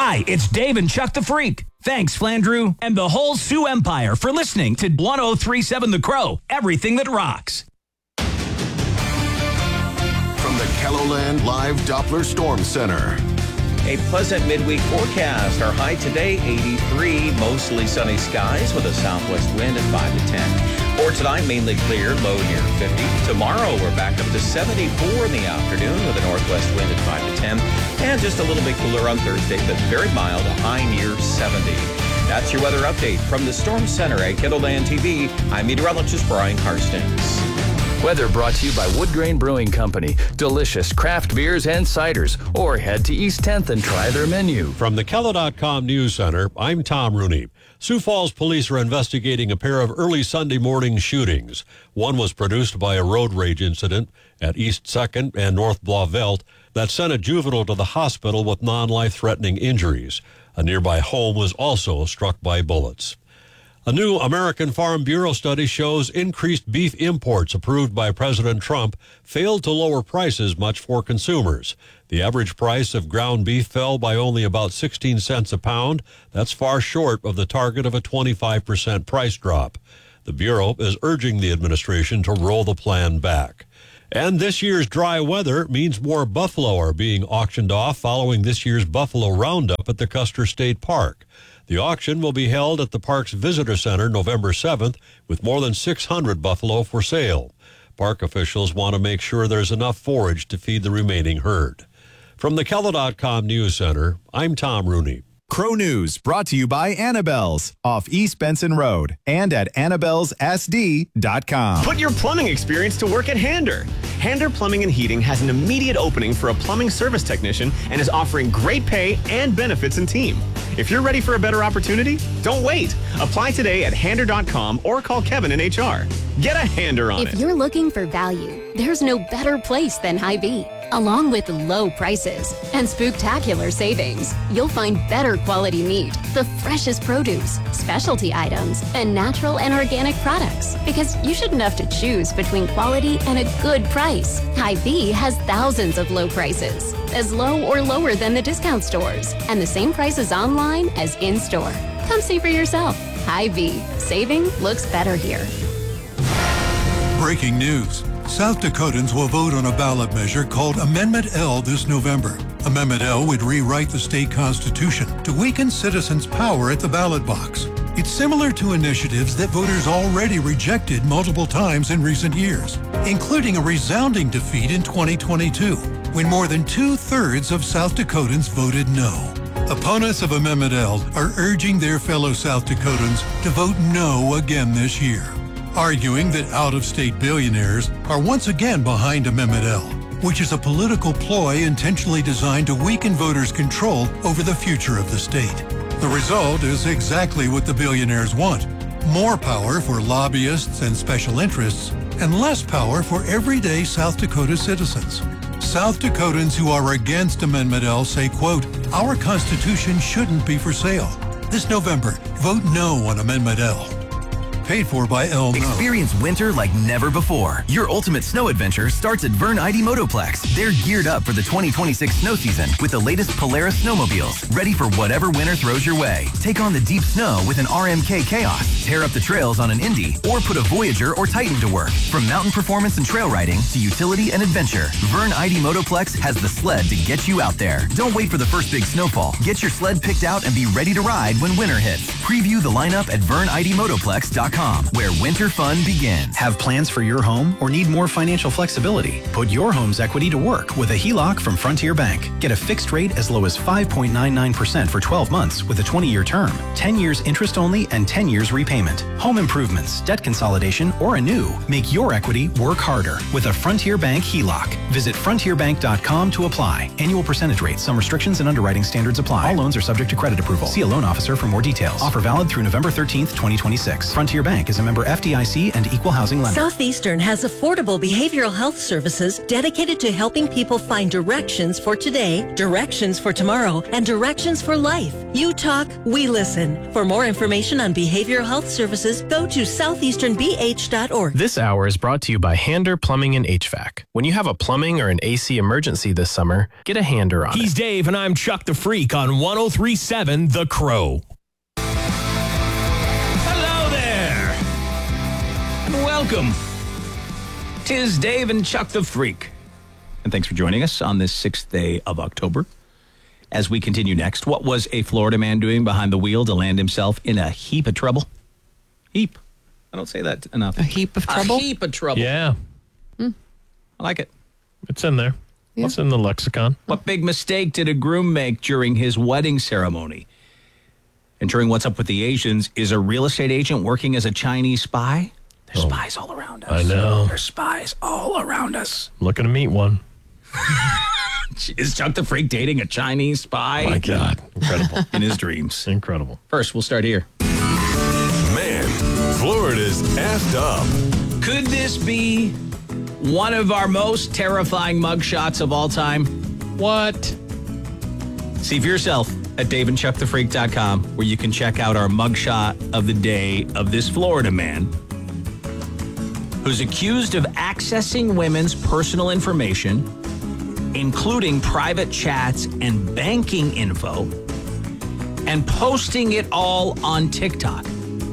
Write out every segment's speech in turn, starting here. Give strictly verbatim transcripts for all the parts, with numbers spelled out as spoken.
Hi, it's Dave and Chuck the Freak. Thanks, Flandrew, and the whole Sioux Empire for listening to one oh three point seven The Crow, everything that rocks. From the KELOLAND Live Doppler Storm Center. A pleasant midweek forecast. Our high today, eighty-three. Mostly sunny skies with a southwest wind at five to ten. For tonight, mainly clear, low near fifty. Tomorrow, we're back up to seventy-four in the afternoon with a northwest wind at five to ten. And just a little bit cooler on Thursday, but very mild, a high near seventy. That's your weather update from the Storm Center at KELOLAND T V. I'm meteorologist Brian Karstens. Weather brought to you by Wood Grain Brewing Company. Delicious craft beers and ciders. Or head to East tenth and try their menu. From the Kelo dot com News Center, I'm Tom Rooney. Sioux Falls police are investigating a pair of early Sunday morning shootings. One was produced by a road rage incident at East second and North Blauvelt that sent a juvenile to the hospital with non-life-threatening injuries. A nearby home was also struck by bullets. A new American Farm Bureau study shows increased beef imports approved by President Trump failed to lower prices much for consumers. The average price of ground beef fell by only about sixteen cents a pound. That's far short of the target of a twenty-five percent price drop. The Bureau is urging the administration to roll the plan back. And this year's dry weather means more buffalo are being auctioned off following this year's buffalo roundup at the Custer State Park. The auction will be held at the park's visitor center November seventh with more than six hundred buffalo for sale. Park officials want to make sure there's enough forage to feed the remaining herd. From the Kelo dot com News Center, I'm Tom Rooney. Crow News brought to you by Annabelle's off East Benson Road and at annabelles s d dot com. Put your plumbing experience to work at Hander. Hander Plumbing and Heating has an immediate opening for a plumbing service technician and is offering great pay and benefits in team. If you're ready for a better opportunity, don't wait. Apply today at hander dot com or call Kevin in H R. Get a Hander on if it. If you're looking for value, there's no better place than Hy-Vee. Along with low prices and spooktacular savings, you'll find better quality meat, the freshest produce, specialty items, and natural and organic products. Because you shouldn't have to choose between quality and a good price. Hy-Vee has thousands of low prices, as low or lower than the discount stores, and the same prices online as in-store. Come see for yourself. Hy-Vee. Saving looks better here. Breaking news. South Dakotans will vote on a ballot measure called Amendment L this November. Amendment L would rewrite the state constitution to weaken citizens' power at the ballot box. It's similar to initiatives that voters already rejected multiple times in recent years, including a resounding defeat in twenty twenty-two, when more than two-thirds of South Dakotans voted no. Opponents of Amendment L are urging their fellow South Dakotans to vote no again this year, arguing that out-of-state billionaires are once again behind Amendment L, which is a political ploy intentionally designed to weaken voters' control over the future of the state. The result is exactly what the billionaires want: more power for lobbyists and special interests, and less power for everyday South Dakota citizens. South Dakotans who are against Amendment L say, quote, "Our Constitution shouldn't be for sale." This November, vote no on Amendment L. Paid for by El No. Experience winter like never before. Your ultimate snow adventure starts at Vern I D Motoplex. They're geared up for the twenty twenty-six snow season with the latest Polaris snowmobiles, ready for whatever winter throws your way. Take on the deep snow with an R M K Chaos, tear up the trails on an Indy, or put a Voyager or Titan to work. From mountain performance and trail riding to utility and adventure, Vern I D Motoplex has the sled to get you out there. Don't wait for the first big snowfall. Get your sled picked out and be ready to ride when winter hits. Preview the lineup at vern I D motoplex dot com, where winter fun begins. Have plans for your home or need more financial flexibility? Put your home's equity to work with a H E L O C from Frontier Bank. Get a fixed rate as low as five point nine nine percent for twelve months with a twenty-year term, ten years interest only, and ten years repayment. Home improvements, debt consolidation, or a new. Make your equity work harder with a Frontier Bank H E L O C. Visit frontier bank dot com to apply. Annual percentage rate. Some restrictions and underwriting standards apply. All loans are subject to credit approval. See a loan officer for more details. Offer valid through November thirteenth, twenty twenty-six. Frontier Bank is a member F D I C and equal housing lender. Southeastern has affordable behavioral health services dedicated to helping people find directions for today, directions for tomorrow, and directions for life. You talk, we listen. For more information on behavioral health services, go to southeastern b h dot org. This hour is brought to you by Hander Plumbing and H V A C. When you have a plumbing or an A C emergency this summer, get a Hander on He's it. Dave, and I'm Chuck the Freak on one oh three point seven The Crow. Hello there, and welcome. Tis Dave and Chuck the Freak. And thanks for joining us on this sixth day of October. As we continue next, what was a Florida man doing behind the wheel to land himself in a heap of trouble? Heap. I don't say that enough. A heap of trouble? A heap of trouble. Yeah. Hmm. I like it. It's in there. Yeah. It's in the lexicon. What big mistake did a groom make during his wedding ceremony? And during What's Up with the Asians, is a real estate agent working as a Chinese spy? There's Oh. spies all around us. I know. There's spies all around us. Looking to meet one. Is Chuck the Freak dating a Chinese spy? Oh my God. Incredible. In his dreams. Incredible. First, we'll start here. Man, Florida's effed up. Could this be one of our most terrifying mugshots of all time? What? See for yourself at dave and chuck the freak dot com, where you can check out our mugshot of the day of this Florida man who's accused of accessing women's personal information, including private chats and banking info, and posting it all on TikTok.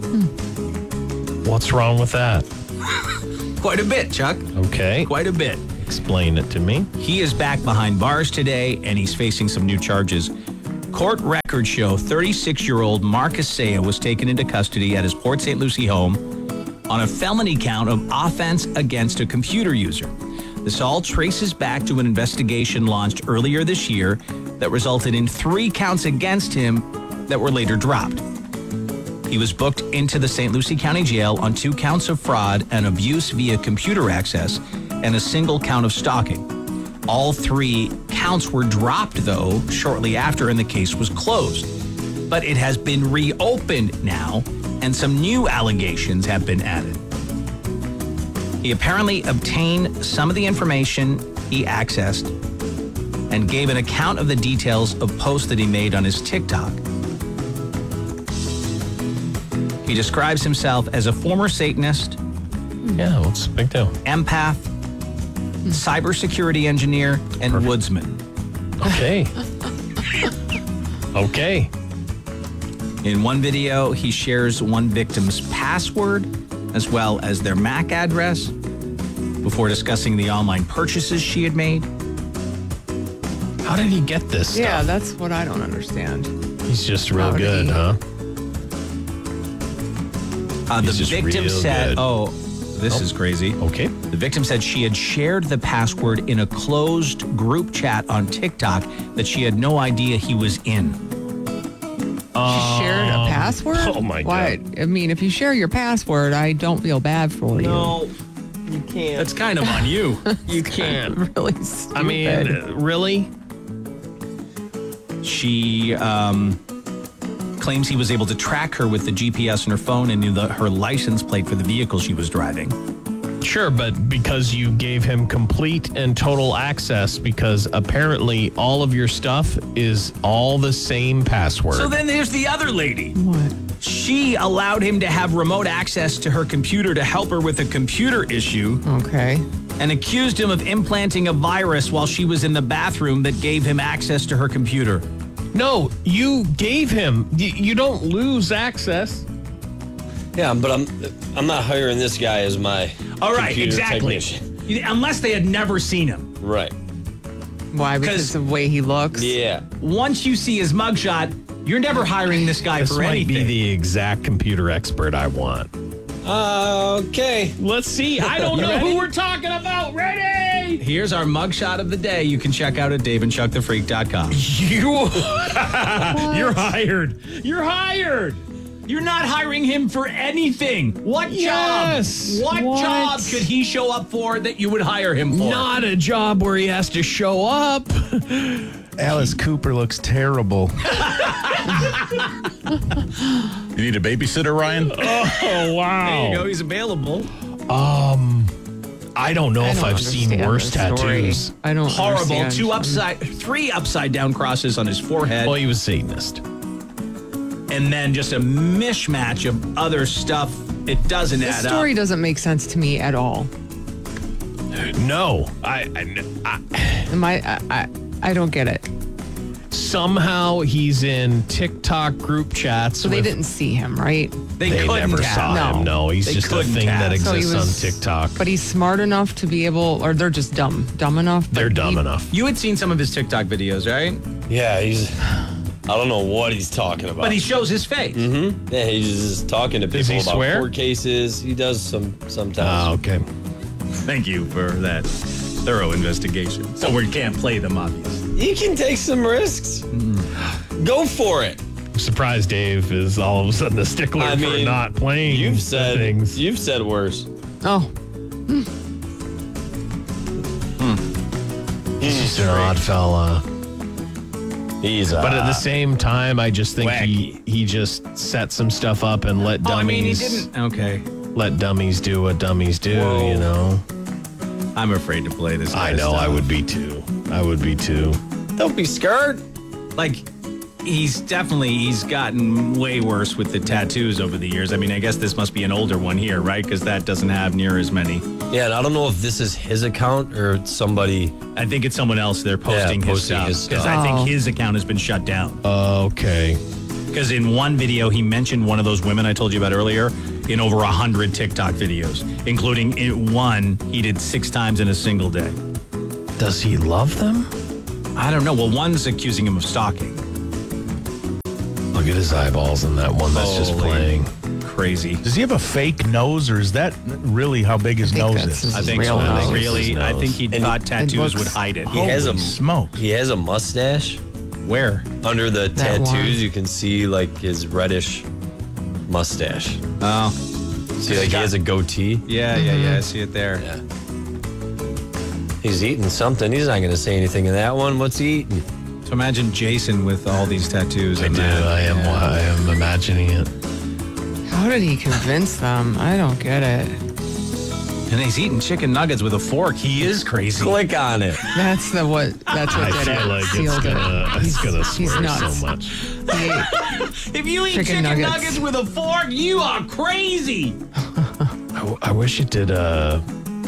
What's wrong with that? Quite a bit, Chuck. Okay. Quite a bit. Explain it to me. He is back behind bars today, and he's facing some new charges. Court records show thirty-six-year-old Marcus Saya was taken into custody at his Port Saint Lucie home on a felony count of offense against a computer user. This all traces back to an investigation launched earlier this year that resulted in three counts against him that were later dropped. He was booked into the Saint Lucie County Jail on two counts of fraud and abuse via computer access and a single count of stalking. All three counts were dropped, though, shortly after, and the case was closed. But it has been reopened now, and some new allegations have been added. He apparently obtained some of the information he accessed and gave an account of the details of posts that he made on his TikTok. He describes himself as a former Satanist. Yeah, what's the big deal? Empath, cybersecurity engineer, and Perfect. woodsman. Okay. Okay. In one video, he shares one victim's password as well as their M A C address before discussing the online purchases she had made. How did he get this stuff? Yeah, that's what I don't understand. He's just real How did good, he- huh? Uh, the He's just victim real said, good. oh, this Oh. is crazy. Okay. The victim said she had shared the password in a closed group chat on TikTok that she had no idea he was in. She shared a password? oh my Why? God. I mean, if you share your password, I don't feel bad for you. No, you can't. That's kind of on you. You can't. Really stupid. I mean, uh, really? She um, claims he was able to track her with the G P S on her phone and knew the, her license plate for the vehicle she was driving. Sure, but because you gave him complete and total access, because apparently all of your stuff is all the same password. So then there's the other lady. What? She allowed him to have remote access to her computer to help her with a computer issue Okay. and accused him of implanting a virus while she was in the bathroom that gave him access to her computer. No, you gave him. You, you don't lose access. Yeah, but I'm I'm not hiring this guy as my All right, computer exactly. technician. Unless they had never seen him. Right. Why? Because of the way he looks? Yeah. Once you see his mugshot, you're never hiring this guy This for might anything. be the exact computer expert I want. Uh, okay. Let's see. I don't You know ready? who we're talking about. Ready? Here's our mugshot of the day. You can check out at dave and chuck the freak dot com. You, you're hired. You're hired. You're not hiring him for anything. What Yes. job? What, What? job could he show up for that you would hire him for? Not a job where he has to show up. Alice Cooper looks terrible. You need a babysitter, Ryan? Oh, wow. There you go. He's available. Um, I don't know I if don't I've seen understand worse this story. tattoos. I don't Horrible. understand. Two upside, three upside down crosses on his forehead. Well, he was Satanist. And then just a mishmatch of other stuff. It doesn't This add story up. doesn't make sense to me at all. No, I, I, I Am I, I, I, I don't get it. somehow he's in TikTok group chats. So they with- didn't see him, right? They, They couldn't never tap. saw No. him. No, he's They just a couldn't thing tap. that So he exists was- on TikTok. But he's smart enough to be able, or they're just dumb, dumb enough. but They're dumb he- enough. You had seen some of his TikTok videos, right? Yeah, he's. I don't know what he's talking about. But he shows his face. Mm-hmm. Yeah, he's just talking to Does people he about swear? court cases. He does some sometimes. Oh, okay. Thank you for that thorough investigation. So we can't play them, obviously. You can take some risks. Go for it. I'm surprised Dave is all of a sudden a stickler I for mean, not playing You've said things. you've said worse. Oh, He's just an odd fella. He's uh, But at the same time, I just think he, he just set some stuff up and let Oh, I mean, he dummies didn't. Okay. let dummies do what dummies do, Whoa. you know? I'm afraid to play this. I guy's know, stuff. I would be too. I would be too. Don't be scared. Like, he's definitely, he's gotten way worse with the tattoos over the years. I mean, I guess this must be an older one here, right? Because that doesn't have near as many. Yeah, and I don't know if this is his account or it's somebody. I think it's someone else. They're posting, Yeah, his posting stuff. his Because stuff. I Oh. think his account has been shut down. Okay. Because in one video, he mentioned one of those women I told you about earlier in over a hundred TikTok videos, including in one he did six times in a single day. Does he love them? I don't know. Well, one's accusing him of stalking. Look at his eyeballs in that one that's just Holy playing. Crazy. Does he have a fake nose, or is that really how big his I think nose that's is? his I think real so. I nose. think really, I think he And thought it tattoos looks- would hide it. He has a Holy smoke. He has a mustache. Where? Under the That tattoos, one. you can see like his reddish mustache. Oh, See, like he has a goatee. yeah, yeah, yeah. I see it there. Yeah. He's eating something. He's not going to say anything in that one. What's he eating? So imagine Jason with all these tattoos. I and do. that. I am. Yeah. I am imagining it. how did he convince them? I don't get it. And he's eating chicken nuggets with a fork. He is crazy. Click on it. That's the what. That's what I did feel it. like it's Sealed gonna, it. it's gonna he's swear nuts. so much. He ate- If you eat Chicken chicken, nuggets. nuggets. with a fork, you are crazy. I, w- I wish it did. Uh,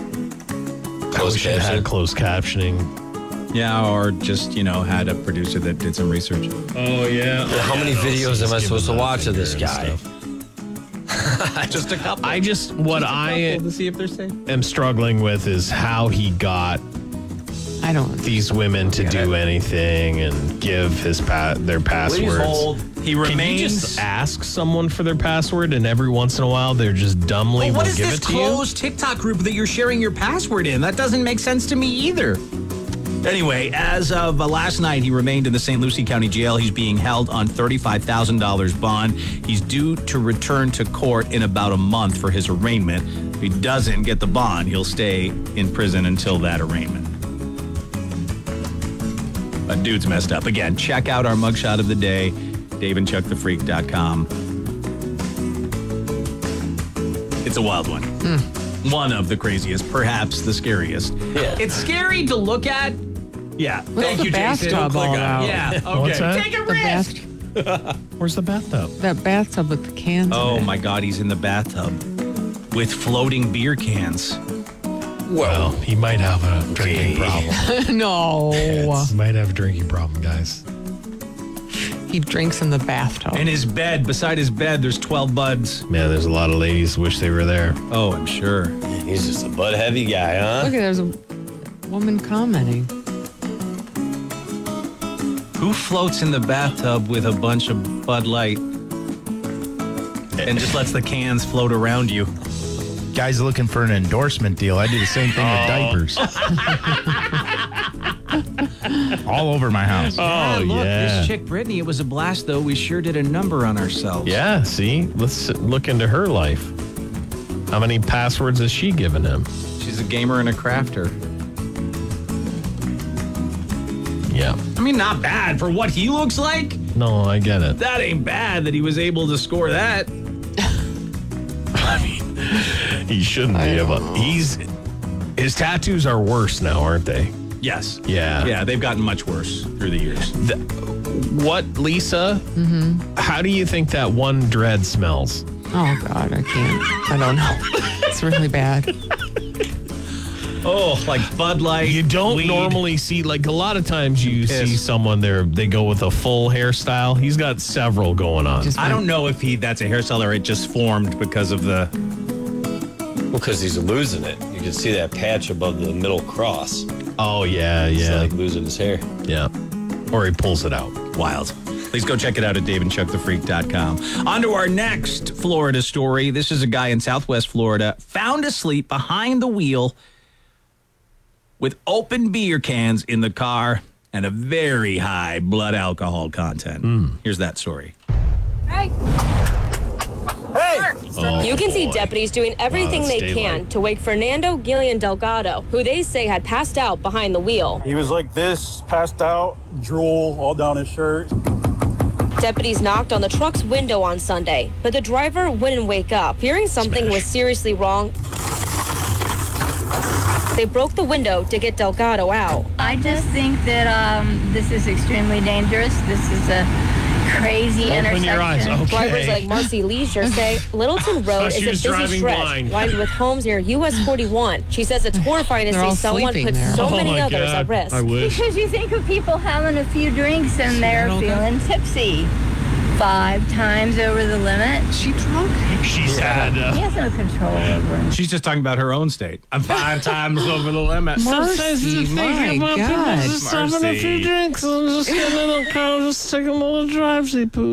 I Closed wish it caption. had closed captioning. Yeah, or just, you know, had a producer that did some research. Oh yeah. How many videos am I supposed to watch of this guy? Just a couple. I just what Just a I couple to see if they're safe. am struggling with is how he got I don't. these women to do anything and give his pa- their passwords. hold. He Can remains. you just ask someone for their password and every once in a while they're just dumbly Well, what will is give this it to you? closed TikTok group that you're sharing your password in? That doesn't make sense to me either. Anyway, as of uh, last night, he remained in the Saint Lucie County Jail. He's being held on thirty-five thousand dollars bond. He's due to return to court in about a month for his arraignment. If he doesn't get the bond, he'll stay in prison until that arraignment. But dude's messed up. Again, check out our mugshot of the day, dave and chuck the freak dot com. It's a wild one. One of the craziest, perhaps the scariest. Yeah. It's scary to look at. Yeah. What's Thank the you, Jason. bathtub all about? Yeah. What's Okay. that? Take a The risk. bath, Where's the bathtub? that bathtub with the cans. Oh in it. my God, he's in the bathtub with floating beer cans. Well, he might have a drinking problem. no. He might have a drinking problem, guys. He drinks in the bathtub. In his bed, beside his bed, there's twelve buds. Man, there's a lot of ladies wish they were there. Oh, I'm sure. He's just a butt heavy guy, huh? Look at there's a woman commenting. Who floats in the bathtub with a bunch of Bud Light and just lets the cans float around you? Guy's looking for an endorsement deal. I do the same thing with diapers. All over my house. Ah, Oh, look, yeah. this chick Brittany, it was a blast though. We sure did a number on ourselves. Yeah, see? Let's look into her life. How many passwords has she given him? She's a gamer and a crafter. Yeah. I mean, not bad for what he looks like. No, I get it. That ain't bad that he was able to score that. I mean, he shouldn't be able. He's his tattoos are worse now, aren't they? Yes. Yeah. Yeah, they've gotten much worse through the years. The, what, Lisa? Mm-hmm. How do you think that one dread smells? Oh, God, I can't. I don't know. It's really bad. Oh, like Bud Light. You don't weed. normally see, like a lot of times you Piss. see someone there, they go with a full hairstyle. He's got several going on. I don't know if he that's a hairstyle or it just formed because of the... Well, because he's losing it. You can see that patch above the middle cross. Oh, yeah, He's yeah. like losing his hair. Yeah. Or he pulls it out. Wild. Please go check it out at dave and chuck the freak dot com. On to our next Florida story. This is a guy in Southwest Florida found asleep behind the wheel with open beer cans in the car and a very high blood alcohol content. Mm. Here's that story. Hey! Hey! Oh, you can see boy. deputies doing everything Wow, they that's can daylight. to wake Fernando Gillian Delgado, who they say had passed out behind the wheel. He was like this, passed out, drool all down his shirt. Deputies knocked on the truck's window on Sunday, but the driver wouldn't wake up. Hearing something was seriously wrong, they broke the window to get Delgado out. I just think that um, this is extremely dangerous. This is a crazy Open intersection. your eyes. Okay. Drivers like Marcy Leisure say Littleton Road She is a was busy driving stretch blind. lined with homes near U S forty-one. She says it's horrifying to They're see all someone sleeping put there. so Oh many my others God. at risk. I wish. Because you think of people having a few drinks and they're feeling tipsy. Five times over the limit. She drunk? She's had. He Uh, has no control over him. She's just talking about her own state. I'm five times over the limit. Mercy, my God. just having a few Mercy. drinks and just getting in the car, just taking a little drive, see, poo.